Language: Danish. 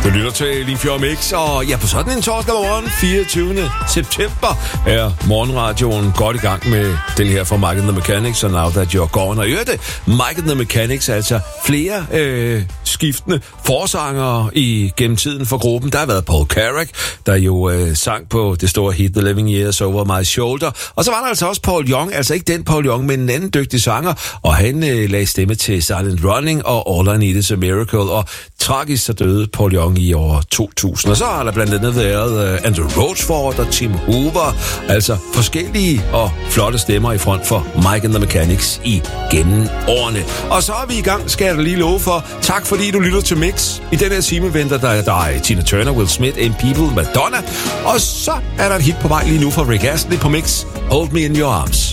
Du lytter til Limfjord Mix, og ja, på sådan en torsdag morgen, 24. september, er morgenradioen godt i gang med den her fra Mike and the Mechanics, og Now That You're Gone. Og i øvrigt, Mike and the Mechanics, altså flere skiftende forsangere gennem tiden for gruppen. Der har været Paul Carrack, der jo sang på det store hit The Living Years Over My Shoulder. Og så var der altså også Paul Young, altså ikke den Paul Young, men en anden dygtig sanger, og han lagde stemme til Silent Running og All I Need Is a Miracle, og tragisk så døde Paul Young i år 2000. Og så har der blandt andet været Andrew Roachford og Tim Hoover, altså forskellige og flotte stemmer i front for Mike and the Mechanics igennem årene. Og så er vi i gang, skal jeg da lige love for. Tak fordi du lytter til Mix. I den her time venter der Tina Turner, Will Smith, M. People, Madonna, og så er der et hit på vej lige nu fra Rick Astley på Mix, Hold Me In Your Arms.